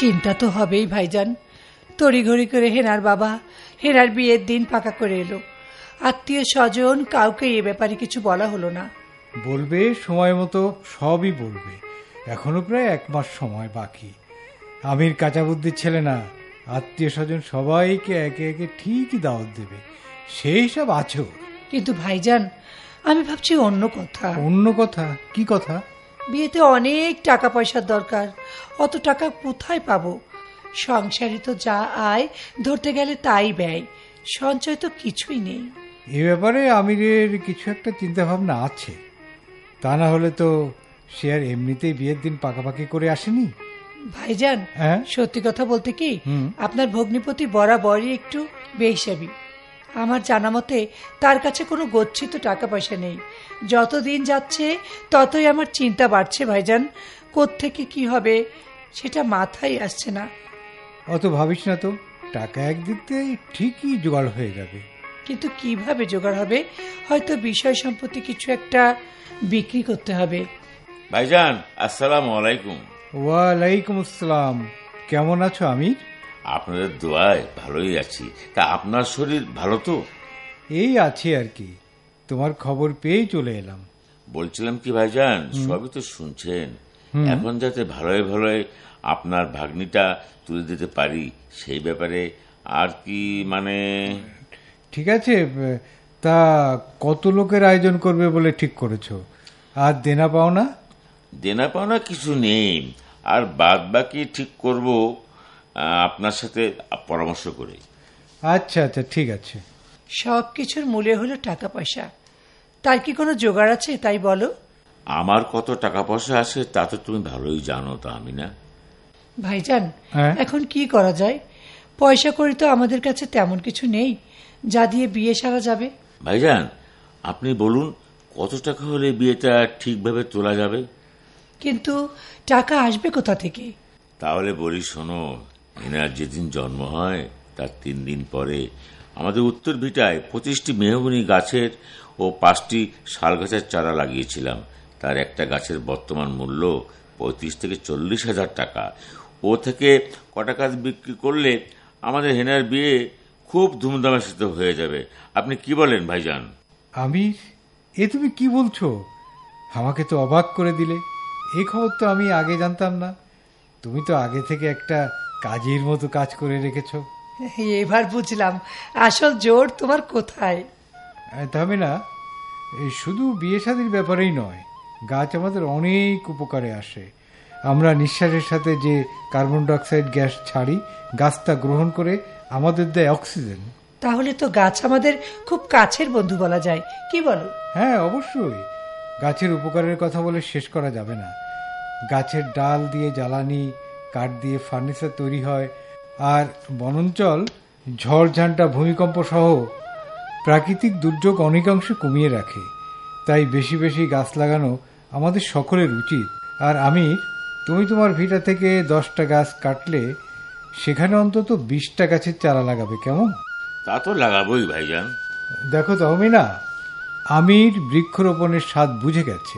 চিন্তা তো হবেই ভাইজান। তড়িঘড়ি করে হেনার বাবা হেনার বিয়ের দিন পাকা করে এলো। আত্মীয় স্বজন কাউকে এ ব্যাপারে কিছু বলা হলো না। বলবে সময় মতো সবই বলবে। এখনো প্রায় 1 মাস সময় বাকি। আমির কাঁচা বুদ্ধির ছেলে না, আত্মীয় স্বজন সবাইকে একে একে ঠিকই দাওয়াত দেবে, সেই সব আছে। কিন্তু ভাইজান, আমি ভাবছি অন্য কথা। অন্য কথা? কি কথা? বিয়েতে অনেক টাকা পয়সার দরকার। অত টাকা কোথায় পাবো? সংসারে তো যা আয় ধরতে গেলে তাই ব্যয়, সঞ্চয় তো কিছুই নেই। এ ব্যাপারে আমিরের কিছু একটা চিন্তা ভাবনা আছে। তা না হলে তো সে আর এমনিতেই বিয়ের দিন পাকাপাকি করে আসেনি। ভাইজান, হ্যাঁ? সত্যি কথা বলতে কি, আপনার ভগ্নিপতি বরাবরই একটু বেহিসাবি। আমার জানা মতে তার কাছে কোনো গচ্ছিত টাকা পয়সা নেই। যত দিন যাচ্ছে ততই আমার চিন্তা বাড়ছে ভাইজান। কোত্থেকে কি হবে সেটা মাথায় আসছে না। অত ভাবিস না তো, টাকা একদিক দিয়ে ঠিকই জোগাড় হয়ে যাবে। কিন্তু কিভাবে জোগাড় হবে? হয়তো বিষয় সম্পত্তি কিছু একটা বিক্রি করতে হবে। ভাইজান, আসসালামু আলাইকুম। ওয়ালাইকুম আসসালাম। কেমন আছো আমির? আপনাদের দোয়ায় ভালোই আছি। তা আপনার শরীর ভালো তো? এই আছি আর কি। তোমার খবর পেয়েই চলে এলাম। বলছিলাম কি ভাইজান, সবই তো শুনছেন, এখন যাতে ভালোই ভালোই আপনার ভাগ্নিটা তুলে দিতে পারি সেই ব্যাপারে আর কি মানে। ঠিক আছে, তা কত লোকের আয়োজন করবে বলে ঠিক করেছো? আর দেনা পাওনা? দেনা পাওনা কিছু নেই, আর বাদ বাকি ঠিক করব আপনার সাথে পরামর্শ করে। আচ্ছা আচ্ছা, ঠিক আছে। সব কিছুর মূলে হলো টাকা পয়সা। তার কি কোনো জোগাড় আছে তাই বলো? আমার কত টাকা পয়সা আছে তা তো তুমি ভালোই জানো, তা আমি না। ভাইজান, হ্যাঁ? এখন কি করা যায়? পয়সা করি তো আমাদের কাছে তেমন কিছু নেই যা দিয়ে বিয়ে সারা যাবে। ভাইজান, আপনি বলুন কত টাকা হলে বিয়েটা ঠিকভাবে তোলা যাবে? কিন্তু টাকা আসবে কোথা থেকে? তাহলে বলি শোনো, এনার যেদিন জন্ম হয় তার 3 দিন পরে আমাদের উত্তর ভিটায় 25টি মেহগনি গাছের ও 5টি শাল গাছের চারা লাগিয়েছিলাম। তার একটা গাছের বর্তমান মূল্য 35 থেকে 40 হাজার টাকা। ও থেকে কটা গাছ বিক্রি করলে আমাদের হেনার বিয়ে খুব ধুমধামের সাথে হয়ে যাবে। আপনি কি বলেন ভাইজান? আমির, এ তুমি কি বলছো? আমাকে তো অবাক করে দিলে। এই খবর তো আমি আগে জানতাম না। তুমি তো আগে থেকে একটা কাজের মতো কাজ করে রেখেছো। এবার বুঝলাম আসল জোর তোমার কোথায়। তবে না, এই শুধু বিয়ে শাদীর ব্যাপারেই নয়, গাছ আমাদের অনেক উপকারে আসে। আমরা নিঃশ্বাসের সাথে যে কার্বন ডাইঅক্সাইড গ্যাস ছাড়ি, গাছ তা গ্রহণ করে আমাদের দেয় অক্সিজেন। তাহলে তো গাছ আমাদের খুব কাছের বন্ধু বলা যায়, কি বলো? হ্যাঁ, অবশ্যই। গাছের উপকারের কথা বলে শেষ করা যাবে না। গাছের ডাল দিয়ে জ্বালানি, কাঠ দিয়ে ফার্নিচার তৈরি হয়, আর বনাঞ্চল ঝড়ঝান্টা ভূমিকম্প সহ প্রাকৃতিক দুর্যোগ অনেকাংশে কমিয়ে রাখে। তাই বেশি বেশি গাছ লাগানো আমাদের সকলের উচিত। আর আমির, তুমি তোমার ভিটা থেকে 10টা গাছ কাটলে সেখানে অন্তত 20টা গাছের চারা লাগাবে, কেমন? তা তো লাগাবোই ভাইজান। দেখো তহমিনা, আমির বৃক্ষরোপণের স্বাদ বুঝে গেছে।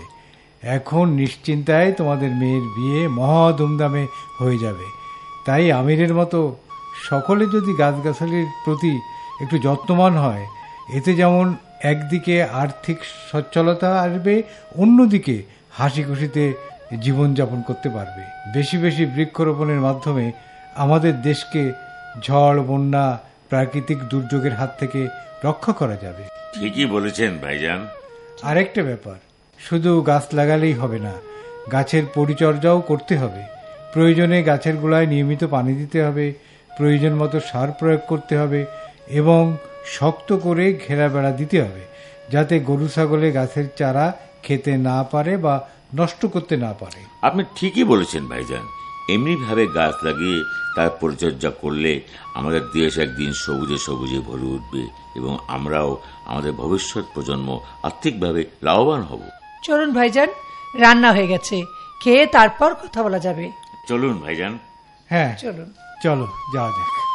এখন নিশ্চিন্তায় তোমাদের মেয়ের বিয়ে মহা ধুমধামে হয়ে যাবে। তাই আমিরের মতো সকলে যদি গাছগাছালির প্রতি একটু যত্নবান হয়, এতে যেমন একদিকে আর্থিক সচ্ছলতা আসবে, অন্যদিকে হাসি খুশিতে জীবনযাপন করতে পারবে। বেশি বেশি বৃক্ষরোপণের মাধ্যমে আমাদের দেশকে ঝড়, বন্যা, প্রাকৃতিক দুর্যোগের হাত থেকে রক্ষা করা যাবে। ঠিকই বলেছেন ভাইজান। আরেকটা ব্যাপার, শুধু গাছ লাগালেই হবে না, গাছের পরিচর্যাও করতে হবে। প্রয়োজনে গাছের গোড়ায় নিয়মিত পানি দিতে হবে, প্রয়োজন মতো সার প্রয়োগ করতে হবে এবং শক্ত করে ঘেরা বেড়া দিতে হবে, যাতে গরু ছাগলে গাছের চারা খেতে না পারে বা নষ্ট করতে না পারে। আপনি ঠিকই বলেছেন ভাইজান। এমনিভাবে গাছ লাগিয়ে তার পরিচর্যা করলে আমাদের দেশ একদিন সবুজে সবুজে ভরে উঠবে এবং আমরাও আমাদের ভবিষ্যৎ প্রজন্ম আর্থিকভাবে লাভবান হব। চলুন ভাইজান, রান্না হয়ে গেছে, খেয়ে তারপর কথা বলা যাবে। চলুন ভাইজান। হ্যাঁ, চলুন। চলো যাওয়া যাক।